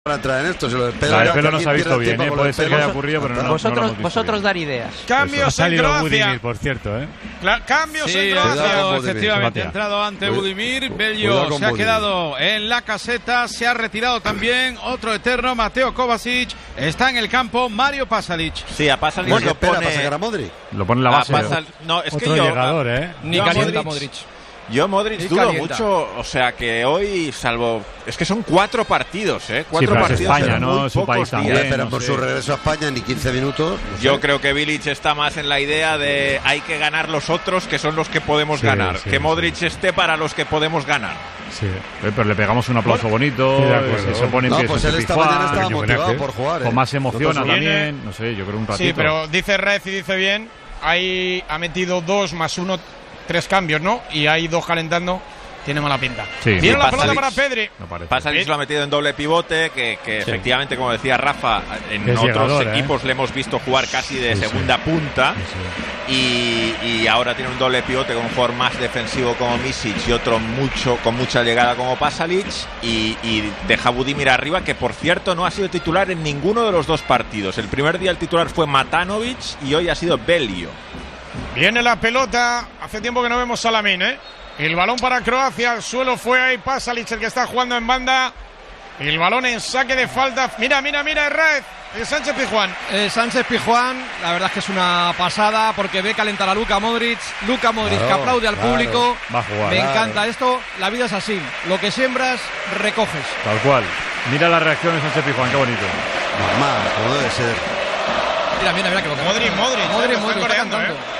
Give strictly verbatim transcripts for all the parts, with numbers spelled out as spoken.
para entrar en esto. Se lo de Pedro, la Pelo no se ha visto bien, ¿eh? Puede ser que haya ocurrido, pero no, vosotros, no lo vosotros dar ideas. Cambios en Croacia. Budimir, por cierto, ¿eh? Cla cambios sí, en Croacia. Efectivamente, ha entrado ante Budimir. Bello se ha Budimir. quedado en la caseta. Se ha retirado también otro eterno, Mateo Kovacic. Está en el campo Mario Pasalic. Sí, a Pasalic bueno, lo espera pone... para sacar a Modric. Lo pone en la base. Pasal... No, es otro que yo... llegador, ¿eh? Ni yo calienta Modric... Modric. Yo Modric Y dudo calienta. mucho, o sea que hoy, salvo... Es que son cuatro partidos, ¿eh? Cuatro sí, pero partidos es España, en ¿no? muy Es un pocos país días. también. Pero no por sé. su regreso a España ni quince minutos. No sé. Yo creo que Bilic está más en la idea de hay que ganar los otros, que son los que podemos Sí, ganar. sí, que sí. Modric esté para los que podemos ganar. Sí, pero le pegamos un aplauso bonito. Sí, de acuerdo. Se supone No, que pues es él un esta Pizjuán, mañana estaba pequeño motivado homenaje. por jugar. ¿eh? con más emociona No, también. No sé, yo creo un ratito. Sí, pero dice Rez y dice bien. Ahí ha metido dos más uno, tres cambios, ¿no? Y hay dos calentando. Tiene mala pinta. Sí, Viene sí, la Pasalic. pelota para Pedri. No parece. Pasalic lo ha metido en doble pivote, que, que Sí. efectivamente, como decía Rafa, en Es otros llegador, ¿eh? equipos le hemos visto jugar casi de Sí, sí. segunda punta. Sí, Y, y ahora tiene un doble pivote con un jugador más defensivo como Misic y otro mucho con mucha llegada como Pasalic, y, y deja a Budimir arriba, que por cierto no ha sido titular en ninguno de los dos partidos. El primer día el titular fue Matanovic y hoy ha sido Belio. Viene la pelota. Hace tiempo que no vemos a Lamine, ¿eh? El balón para Croacia. Al suelo fue ahí Pasalic, el que está jugando en banda. El balón en saque de falta. Mira, mira, mira, Herrez. El Sánchez Pizjuán. Eh, Sánchez Pizjuán, la verdad es que es una pasada porque ve calentar a Luka Modric. Luka Modric Claro, que aplaude al claro. público. Va a jugar. Me Claro. encanta esto. La vida es así. Lo que siembras, recoges. Tal cual. Mira la reacción de Sánchez Pizjuán, qué bonito. Normal, como debe ser. Mira, mira, mira que lo que Modric, Modric. Modric, Lo están Modric, está coreando, cantando. ¿eh?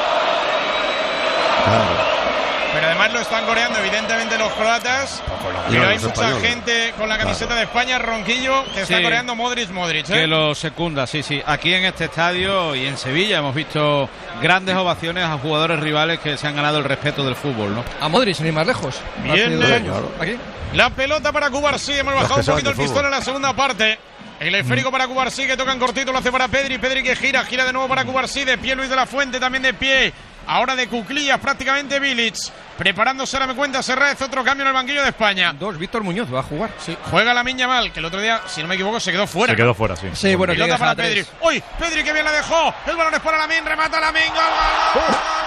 Claro. Pero además lo están coreando, evidentemente, los croatas. Y Pero los hay mucha españoles. gente con la camiseta de España, Ronquillo, que está Sí. coreando Modric, Modric. ¿eh? Que lo secunda, sí, sí. Aquí en este estadio y en Sevilla hemos visto grandes ovaciones a jugadores rivales que se han ganado el respeto del fútbol, ¿no? A Modric, sin ir más lejos. Bien, Hace dos eh. años. Aquí. La pelota para Cubarsí, hemos Los bajado que un saben poquito de el pistón fútbol. en la segunda parte. El esférico para Cubarsí, que toca en cortito, lo hace para Pedri, Pedri que gira, gira de nuevo para Cubarsí, de pie Luis de la Fuente, también de pie. Ahora de cuclillas prácticamente Bilic, preparándose, ahora me cuenta Serrez, otro cambio en el banquillo de España. Dos, Víctor Muñoz va a jugar. Sí, juega Lamine Yamal, que el otro día, si no me equivoco, se quedó fuera. Se quedó fuera, sí. Sí, bueno, Pelota llegas a para la tres. Pedri. ¡Uy! Pedri que bien la dejó. El balón es para Lamine, remata Lamine. ¡Gol, gol, gol, gol!